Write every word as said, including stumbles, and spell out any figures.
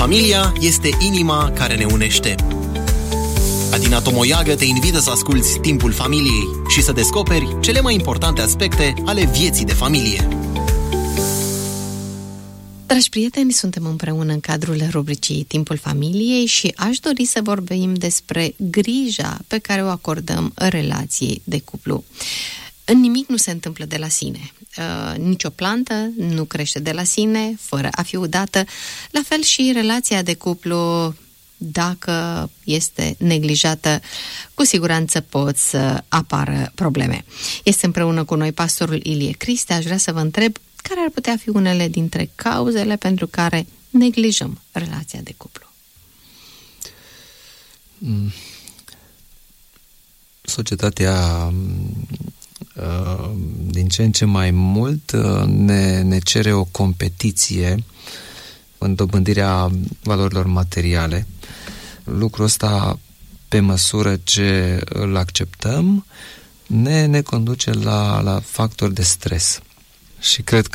Familia este inima care ne unește. Adina Tomoiagă te invită să asculți Timpul Familiei și să descoperi cele mai importante aspecte ale vieții de familie. Dragi prieteni, suntem împreună în cadrul rubricii Timpul Familiei și aș dori să vorbim despre grija pe care o acordăm relației de cuplu. Nimic nu se întâmplă de la sine. Uh, nicio plantă nu crește de la sine, fără a fi udată. La fel și relația de cuplu, dacă este neglijată, cu siguranță pot să apară probleme. Este împreună cu noi pastorul Ilie Criste. Aș vrea să vă întreb care ar putea fi unele dintre cauzele pentru care neglijăm relația de cuplu. Societatea din ce în ce mai mult ne, ne cere o competiție în dobândirea valorilor materiale. Lucrul ăsta, pe măsură ce îl acceptăm, ne, ne conduce la, la factori de stres. Și cred